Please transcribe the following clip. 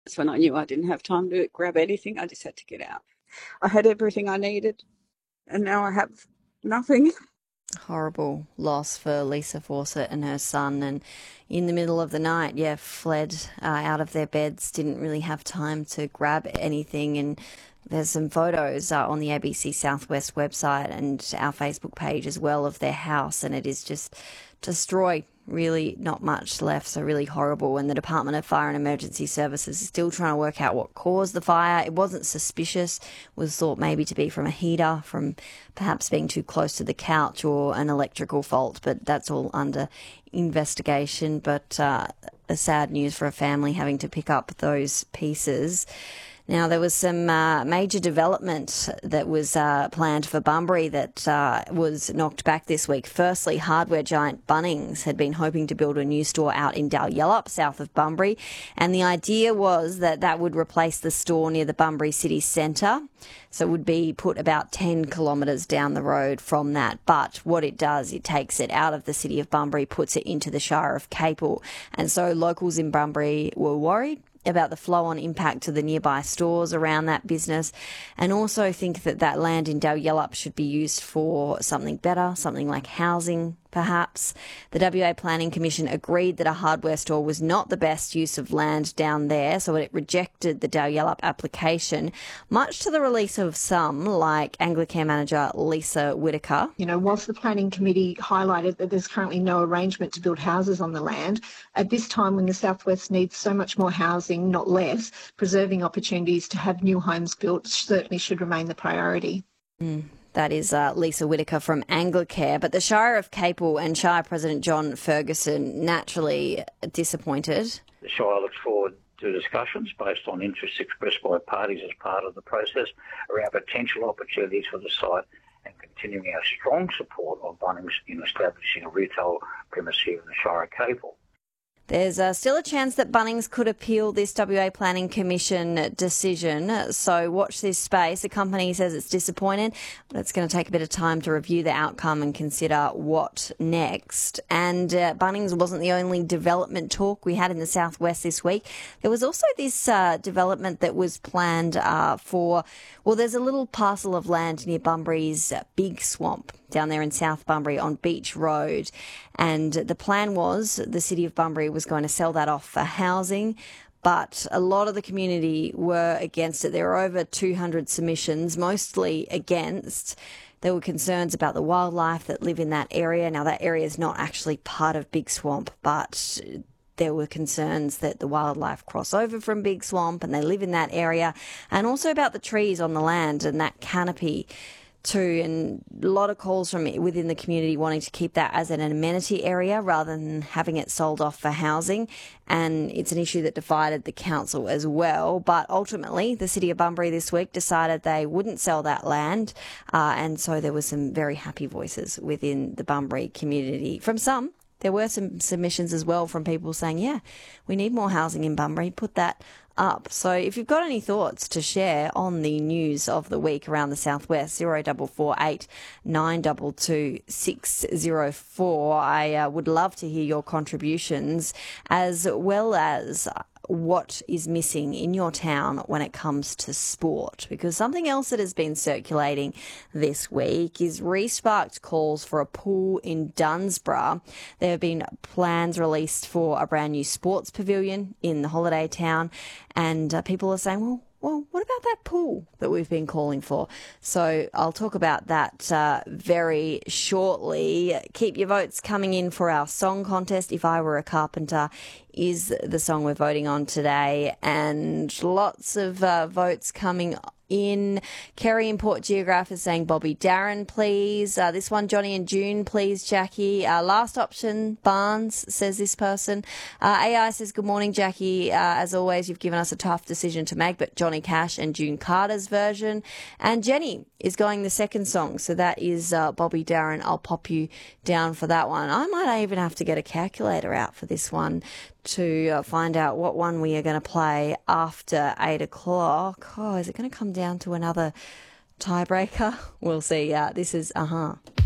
That's when I knew I didn't have time to grab anything. I just had to get out. I had everything I needed, and now I have nothing. Horrible loss for Lisa Fawcett and her son, and in the middle of the night, fled out of their beds, didn't really have time to grab anything. And there's some photos on the ABC Southwest website and our Facebook page as well of their house, and it is just destroyed. Really not much left, so really horrible. And the Department of Fire and Emergency Services is still trying to work out what caused the fire. It wasn't suspicious, was thought maybe to be from a heater, from perhaps being too close to the couch, or an electrical fault, but that's all under investigation. But a sad news for a family having to pick up those pieces. Now, there was some major development that was planned for Bunbury that was knocked back this week. Firstly, hardware giant Bunnings had been hoping to build a new store out in Dalyellup, south of Bunbury, and the idea was that that would replace the store near the Bunbury city centre. So it would be put about 10 kilometres down the road from that. But what it does, it takes it out of the city of Bunbury, puts it into the Shire of Capel. And so locals in Bunbury were worried about the flow-on impact to the nearby stores around that business, and also think that that land in Dalyellup should be used for something better, something like housing, perhaps. The WA Planning Commission agreed that a hardware store was not the best use of land down there, so it rejected the Dalyellup application, much to the relief of some, like Anglicare manager Lisa Whitaker. Whilst the Planning Committee highlighted that there's currently no arrangement to build houses on the land, at this time when the Southwest needs so much more housing, not less, preserving opportunities to have new homes built certainly should remain the priority. That is Lisa Whitaker from Anglicare. But the Shire of Capel and Shire President John Ferguson naturally disappointed. The Shire looks forward to discussions based on interests expressed by parties as part of the process around potential opportunities for the site, and continuing our strong support of Bunnings in establishing a retail premise here in the Shire of Capel. There's still a chance that Bunnings could appeal this WA Planning Commission decision, so watch this space. The company says it's disappointed, but it's going to take a bit of time to review the outcome and consider what next. And Bunnings wasn't the only development talk we had in the southwest this week. There was also this development that was planned there's a little parcel of land near Bunbury's Big Swamp down there in South Bunbury on Beach Road. And the plan was the City of Bunbury was going to sell that off for housing, but a lot of the community were against it. There were over 200 submissions, mostly against. There were concerns about the wildlife that live in that area. Now, that area is not actually part of Big Swamp, but there were concerns that the wildlife cross over from Big Swamp and they live in that area, and also about the trees on the land and that canopy too, and a lot of calls from within the community wanting to keep that as an amenity area rather than having it sold off for housing. And it's an issue that divided the council as well. But ultimately, the City of Bunbury this week decided they wouldn't sell that land. And so there were some very happy voices within the Bunbury community. From some, there were some submissions as well from people saying, yeah, we need more housing in Bunbury, put that up. So if you've got any thoughts to share on the news of the week around the southwest, 0448 922 604. I would love to hear your contributions, as well as what is missing in your town when it comes to sport, because something else that has been circulating this week is re-sparked calls for a pool in Dunsborough. There have been plans released for a brand new sports pavilion in the holiday town, and people are saying, well, what about that pool that we've been calling for? So I'll talk about that very shortly. Keep your votes coming in for our song contest. If I Were a Carpenter is the song we're voting on today, and lots of votes coming in. Kerry in Port Geograph is saying Bobby Darin, please. This one, Johnny and June, please, Jackie. Last option, Barnes, says this person. AI says, good morning, Jackie. As always, you've given us a tough decision to make, but Johnny Cash and June Carter's version. And Jenny is going the second song, so that is Bobby Darin. I'll pop you down for that one. I might even have to get a calculator out for this one to find out what one we are going to play after 8 o'clock. Oh, is it going to come down to another tiebreaker? We'll see. This is